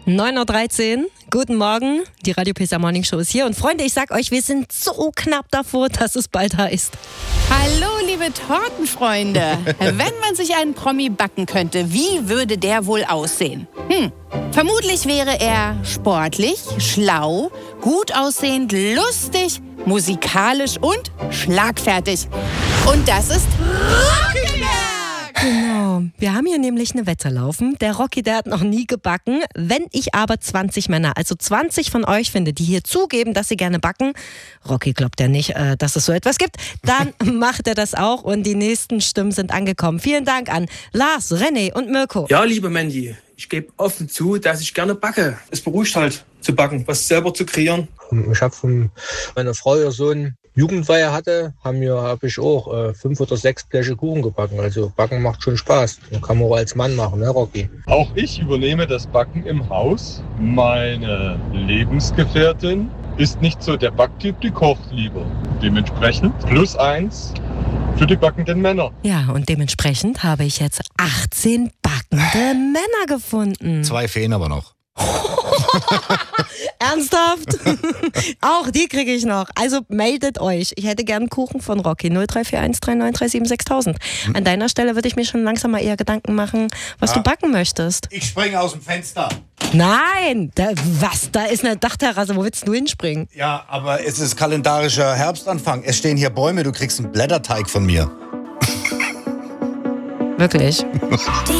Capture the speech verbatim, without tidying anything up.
neun Uhr dreizehn, guten Morgen, die Radio Pesa Morning Show ist hier. Und Freunde, ich sag euch, wir sind so knapp davor, dass es bald heißt. Hallo, liebe Tortenfreunde. Wenn man sich einen Promi backen könnte, wie würde der wohl aussehen? Hm, vermutlich wäre er sportlich, schlau, gut aussehend, lustig, musikalisch und schlagfertig. Und das ist Rockyberg! Genau, wir haben hier nämlich eine Wette laufen. Der Rocky, der hat noch nie gebacken. Wenn ich aber zwanzig Männer, also zwanzig von euch finde, die hier zugeben, dass sie gerne backen, Rocky glaubt ja nicht, äh, dass es so etwas gibt, dann macht er das auch und die nächsten Stimmen sind angekommen. Vielen Dank an Lars, René und Mirko. Ja, liebe Mandy, ich gebe offen zu, dass ich gerne backe. Es beruhigt halt zu backen, was selber zu kreieren. Ich habe von meiner Frau ihr Sohn Jugendweihe hatte, haben wir, habe ich auch äh, fünf oder sechs Bleche Kuchen gebacken. Also Backen macht schon Spaß. Das kann man auch als Mann machen, ne, Rocky? Auch ich übernehme das Backen im Haus. Meine Lebensgefährtin ist nicht so der Backtyp, die kocht lieber. Dementsprechend plus eins für die backenden Männer. Ja, und dementsprechend habe ich jetzt achtzehn backende Männer gefunden. Zwei fehlen aber noch. Ernsthaft? Auch die kriege ich noch. Also meldet euch. Ich hätte gern Kuchen von Rocky. null drei vier eins drei neun drei sieben sechs tausend. An deiner Stelle würde ich mir schon langsam mal eher Gedanken machen, was Ja. du backen möchtest. Ich springe aus dem Fenster. Nein! Da, was? Da ist eine Dachterrasse. Wo willst du hinspringen? Ja, aber es ist kalendarischer Herbstanfang. Es stehen hier Bäume, du kriegst einen Blätterteig von mir. Wirklich?